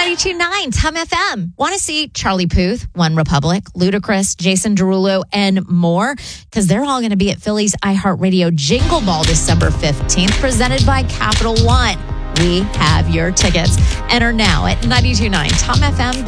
92.9 Tom FM. Want to see Charlie Puth, One Republic, Ludacris, Jason Derulo, and more? Because they're all going to be at Philly's iHeartRadio Jingle Ball December 15th, presented by Capital One. We have your tickets. Enter now at 92.9TomFM.com.